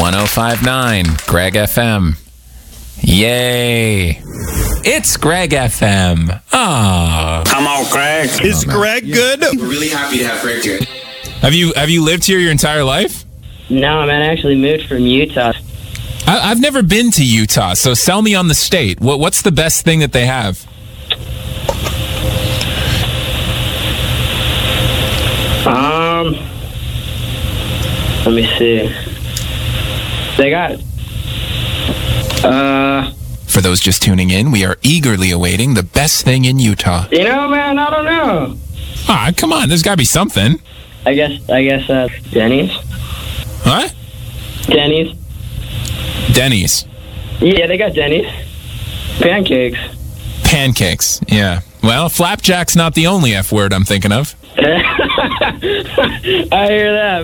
105.9 Greg FM. Yay. It's Greg FM. Ah. Come on, Greg. Is Greg good? We're really happy to have Greg here. Have you lived here your entire life? No, man, I actually moved from Utah. I've never been to Utah, so sell me on the state. What's the best thing that they have? Let me see. They got, For those just tuning in, we are eagerly awaiting the best thing in Utah. man, I don't know. Ah, come on, there's gotta be something. I guess, Denny's. Huh? Denny's. Denny's. Yeah, they got Denny's. Pancakes. Pancakes, yeah. Well, flapjack's not the only F word I'm thinking of. I hear that,